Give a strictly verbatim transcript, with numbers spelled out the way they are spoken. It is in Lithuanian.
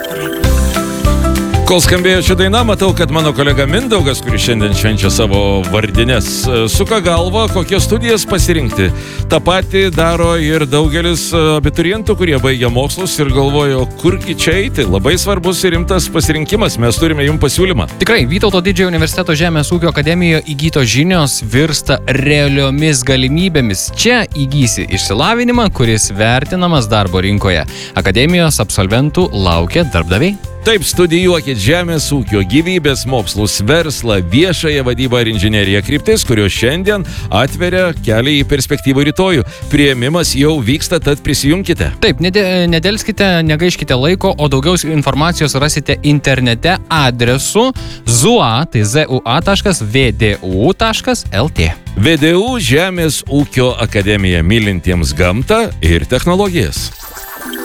Kol skambėjo ši daina, matau, kad mano kolega Mindaugas, kuris šiandien švenčia savo vardines, suka galvą, kokias studijas pasirinkti. Ta pati daro ir daugelis abiturientų, kurie baigia mokslus ir galvojo, kurgi čia eiti. Labai svarbus ir rimtas pasirinkimas. Mes turime jums pasiūlymą. Tikrai, Vytauto didžiojo universiteto Žemės ūkio akademijoje įgytos žinios virsta realiomis galimybėmis. Čia įgysi išsilavinimą, kuris vertinamas darbo rinkoje. Akademijos absolventų laukia darbdaviai. Taip, studijuokit žemės ūkio, gyvybės mokslus, verslą, viešąją vadybą ir inžineriją kryptis, kurios šiandien atveria kelią į perspektyvų rytojų. Priėmimas jau vyksta, tad prisijunkite. Taip, nedelskite, negaiškite laiko, o daugiau informacijos rasite internete adresu zua, tai zua taškas v d u taškas l t. V D U Žemės ūkio akademija, mylintiems gamtą ir technologijas.